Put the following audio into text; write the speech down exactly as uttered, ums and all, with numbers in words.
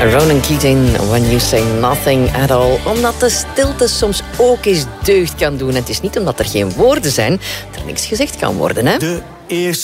Ronan Keating, When You Say Nothing at All. Omdat de stilte soms ook eens deugd kan doen. En het is niet omdat er geen woorden zijn, dat er niks gezegd kan worden, hè? De eerste